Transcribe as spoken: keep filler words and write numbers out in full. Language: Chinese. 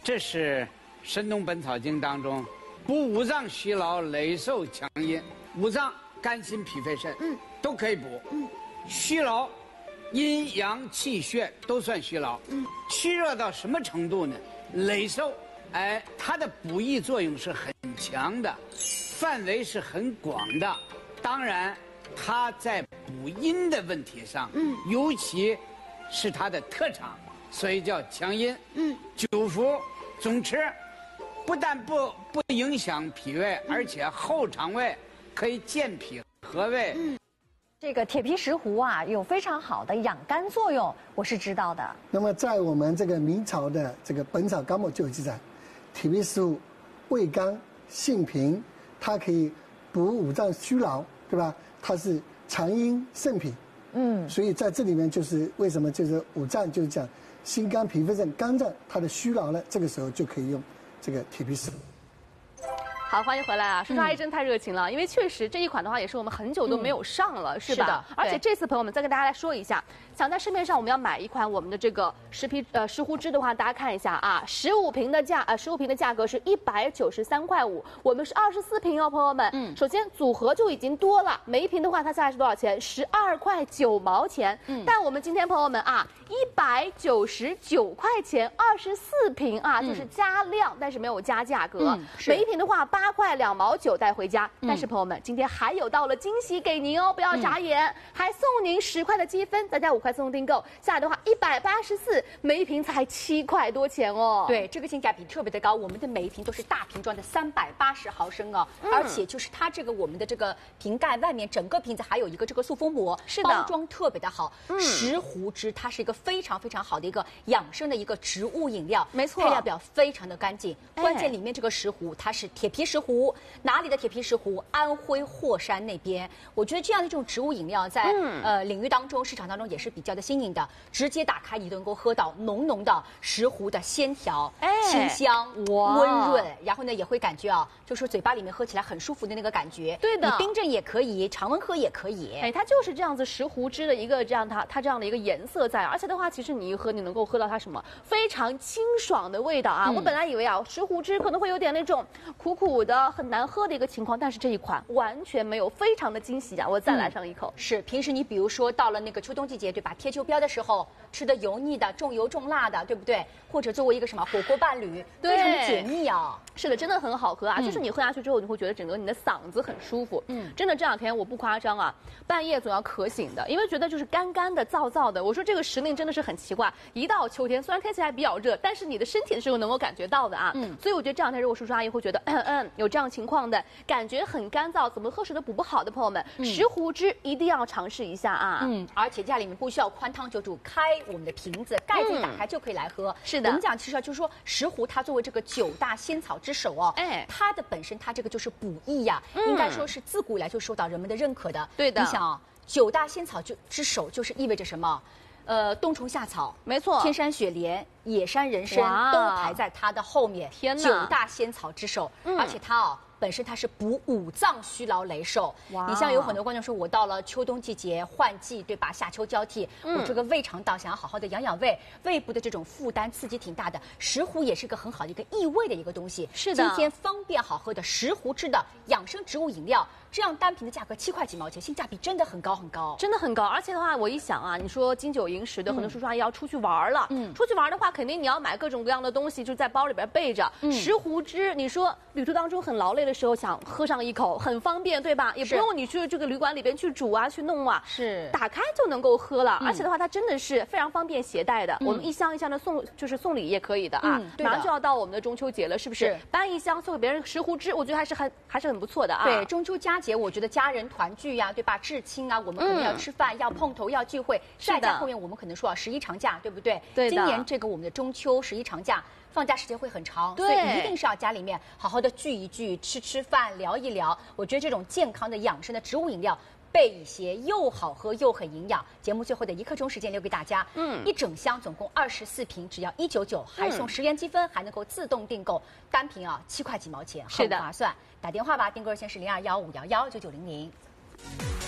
这是《神农本草经》当中补五脏虚劳、累瘦强阴。五脏肝心脾肺肾，嗯，都可以补。嗯，虚劳，阴阳气血都算虚劳。嗯，虚弱到什么程度呢？累瘦，哎，它的补益作用是很强的，范围是很广的。当然，它在补阴的问题上，嗯，尤其是它的特长，所以叫强阴。嗯，久服总吃，不但不不影响脾胃，而且后肠胃可以健脾和胃。嗯， 这个铁皮石斛啊，有非常好的养肝作用，我是知道的。 那么在我们这个明朝的这个《本草纲目》就有记载，铁皮石斛味甘性平，它可以补五脏虚劳，对吧？它是强阴肾脾。嗯，所以在这里面就是为什么就是五脏就是讲心肝脾肺肾，肝脏它的虚劳呢，这个时候就可以用这个铁皮石斛。 好，欢迎回来啊！叔叔阿姨真太热情了，因为确实这一款的话也是我们很久都没有上了，是吧？是的。而且这次朋友们再跟大家来说一下，想在市面上我们要买一款我们的这个石皮呃石斛汁的话，大家看一下啊，十五瓶的价呃十五瓶的价格是一百九十三块五，我们是二十四瓶哦，朋友们。嗯。首先组合就已经多了，每一瓶的话它下来是多少钱？十二块九毛钱。嗯。但我们今天朋友们啊，一百九十九块钱，二十四瓶啊，就是加量，但是没有加价格。嗯。每一瓶的话八块两毛九带回家，但是朋友们，今天还有到了惊喜给您哦，不要眨眼，嗯、还送您十块的积分，再加五块自动订购，下来的话一百八十四，每一瓶才七块多钱哦。 对，这个性价比特别的高，我们的每一瓶都是大瓶装的三百八十毫升哦，嗯、而且就是它这个我们的这个瓶盖外面整个瓶子还有一个这个塑封膜，是的，包装特别的好。嗯、石斛汁它是一个非常非常好的一个养生的一个植物饮料，没错，配料表非常的干净，哎、关键里面这个石斛它是铁皮石斛。哪里的铁皮石斛？安徽霍山那边。我觉得这样的这种植物饮料在、嗯、呃领域当中、市场当中也是比较的新颖的。直接打开，你都能够喝到浓浓的石斛的鲜调、哎、清香、温润，然后呢也会感觉啊，就是嘴巴里面喝起来很舒服的那个感觉。对的，你冰镇也可以，常温喝也可以。 哎，它就是这样子石斛汁的一个这样它它这样的一个颜色在，而且的话，其实你一喝，你能够喝到它什么非常清爽的味道啊！嗯、我本来以为啊，石斛汁可能会有点那种苦苦的、很难喝的一个情况，但是这一款完全没有，非常的惊喜啊！我再来上一口。 嗯、是，平时你比如说到了那个秋冬季节，对吧？贴秋膘的时候吃的油腻的、重油重辣的，对不对？或者作为一个什么火锅伴侣，非常的解腻啊！ 是的，真的很好喝啊！嗯、就是你喝下去之后，你会觉得整个你的嗓子很舒服。嗯，真的这两天我不夸张啊，半夜总要渴醒的，因为觉得就是干干的、燥燥的。我说这个时令真的是很奇怪，一到秋天，虽然天气还比较热，但是你的身体是能够感觉到的啊。嗯，所以我觉得这两天如果叔叔阿姨会觉得，嗯嗯，有这样情况的感觉很干燥，怎么喝水都补不好的朋友们，嗯、石斛汁一定要尝试一下啊！ 嗯，而且家里面不需要宽汤久煮，开我们的瓶子，盖子一打开就可以来喝。嗯、是的，我们讲其实就是说石斛它作为这个九大仙草之首哦，哎，它的本身它这个就是补益呀、啊，嗯、应该说是自古以来就受到人们的认可的。对的，你想啊，九大仙草就之首就是意味着什么？呃，冬虫夏草，没错，天山雪莲、野山人参都排在它的后面。天哪，九大仙草之首，嗯、而且它哦。本身它是补五脏虚劳累瘦，你像有很多观众说，我到了秋冬季节换季，对吧？夏秋交替，嗯、我这个胃肠道想要好好的养养胃，胃部的这种负担刺激挺大的。石斛也是个很好的一个益胃的一个东西。是的，今天方便好喝的石斛汁的养生植物饮料，这样单瓶的价格七块几毛钱，性价比真的很高很高， 真的很高。而且的话，我一想啊，你说金九银十的，很多叔叔阿姨要出去玩了，嗯，出去玩的话，肯定你要买各种各样的东西，就在包里边备着。嗯、石斛汁，你说旅途当中很劳累的时候想喝上一口，很方便，对吧？也不用你去这个旅馆里边去煮啊，去弄啊，是打开就能够喝了。嗯、而且的话，它真的是非常方便携带的。嗯、我们一箱一箱的送，就是送礼也可以的啊。嗯、马上就要到我们的中秋节了，是不是？是搬一箱送给别人石斛汁，我觉得还是很还是很不错的啊。 对，中秋佳节，我觉得家人团聚呀、啊，对吧？至亲啊，我们可能要吃饭、嗯、要碰头、要聚会。再加后面我们可能说啊，十一长假，对不对？对的。今年这个我们的中秋十一长假。放假时间会很长，所以一定是要家里面好好的聚一聚，吃吃饭，聊一聊。我觉得这种健康的养生的植物饮料，备一些又好喝又很营养。节目最后的一刻钟时间留给大家，嗯，一整箱总共二十四瓶，只要一九九，还送十元积分，还能够自动订购，单瓶啊七块几毛钱，很划算。打电话吧，订购热线是零二幺五幺幺九九零零。